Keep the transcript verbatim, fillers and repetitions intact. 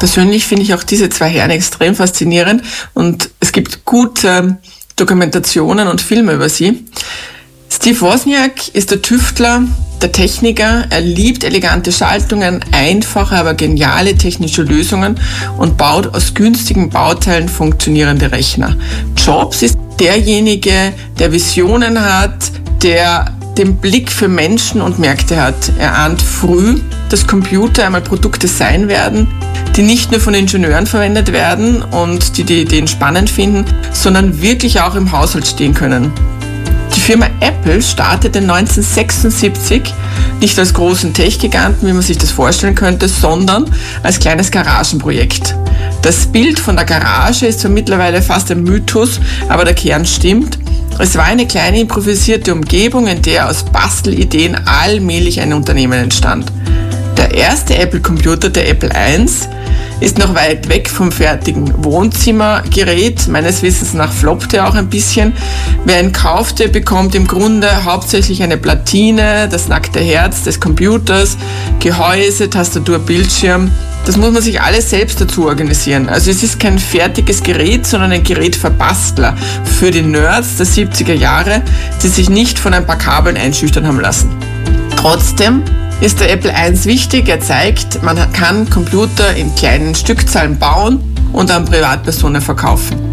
Persönlich finde ich auch diese zwei Herren extrem faszinierend und es gibt gute Dokumentationen und Filme über sie. Steve Wozniak ist der Tüftler, der Techniker. Er liebt elegante Schaltungen, einfache, aber geniale technische Lösungen und baut aus günstigen Bauteilen funktionierende Rechner. Jobs ist derjenige, der Visionen hat, der den Blick für Menschen und Märkte hat. Er ahnt früh, dass Computer einmal Produkte sein werden, die nicht nur von Ingenieuren verwendet werden und die die Ideen spannend finden, sondern wirklich auch im Haushalt stehen können. Die Firma Apple startete neunzehnhundertsechsundsiebzig nicht als großen Tech-Giganten, wie man sich das vorstellen könnte, sondern als kleines Garagenprojekt. Das Bild von der Garage ist zwar mittlerweile fast ein Mythos, aber der Kern stimmt. Es war eine kleine improvisierte Umgebung, in der aus Bastelideen allmählich ein Unternehmen entstand. Der erste Apple-Computer, der Apple eins, ist noch weit weg vom fertigen Wohnzimmergerät. Meines Wissens nach floppte er auch ein bisschen. Wer ihn kaufte, bekommt im Grunde hauptsächlich eine Platine, das nackte Herz des Computers, Gehäuse, Tastatur, Bildschirm. Das muss man sich alles selbst dazu organisieren. Also es ist kein fertiges Gerät, sondern ein Gerät für Bastler, für die Nerds der siebziger Jahre, die sich nicht von ein paar Kabeln einschüchtern haben lassen. Trotzdem ist der Apple eins wichtig. Er zeigt, man kann Computer in kleinen Stückzahlen bauen und an Privatpersonen verkaufen.